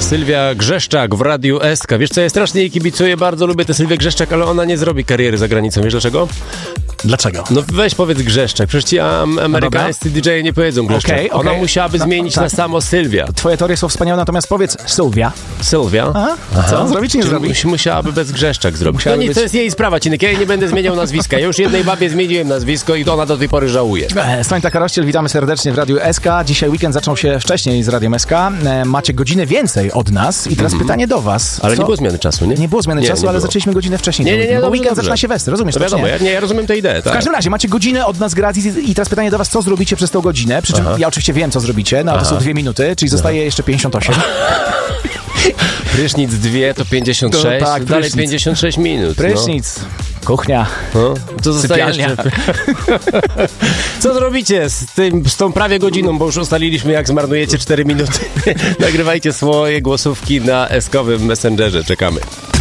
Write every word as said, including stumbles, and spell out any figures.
Sylwia Grzeszczak w Radiu S K. Wiesz co, ja strasznie jej kibicuję, bardzo lubię tę Sylwię Grzeszczak, ale ona nie zrobi kariery za granicą. Wiesz dlaczego? Dlaczego? No weź powiedz Grzeszczak, przecież ci am- amerykańscy no didżeje nie powiedzą Grzeszczak. Okay, okay. Ona musiałaby no, zmienić tak. na samo Sylwia. Twoje teorie są wspaniałe, natomiast powiedz Sylwia. Sylwia? Aha. Aha. Co? Zrobić czy nie zrobić? Musiałaby bez Grzeszczak zrobić. No nie, być... To jest jej sprawa, Cinek. Ja jej nie będę zmieniał nazwiska. Ja już jednej babie zmieniłem nazwisko i ona do tej pory żałuje. Stańta Karościel, witamy serdecznie w Radiu S K. Dzisiaj weekend zaczął się wcześniej z Radiem S K. Macie godzinę więcej od nas i teraz mm-hmm. pytanie do was. Ale co? nie było zmiany czasu, nie? Nie było zmiany nie, czasu, nie ale było. zaczęliśmy godzinę wcześniej. Nie, nie, nie, bo dobrze, weekend dobrze. zaczyna się westy, rozumiesz? To wiadomo, ja, nie, ja rozumiem tę ideę. Tak. W każdym razie macie godzinę od nas gratis i teraz pytanie do was, co zrobicie przez tą godzinę? Przy czym Aha. ja oczywiście wiem, co zrobicie, no ale to są dwie minuty, czyli zostaje Aha. jeszcze pięćdziesiąt osiem. Prysznic dwie to pięćdziesiąt sześć, to, tak, dalej prysznic. pięćdziesiąt sześć minut. Prysznic, no. Kuchnia, no. To zostaje jeszcze... Co zrobicie z, tym, z tą prawie godziną, bo już ustaliliśmy, jak zmarnujecie cztery minuty. Nagrywajcie swoje głosówki na eskowym Messengerze, czekamy.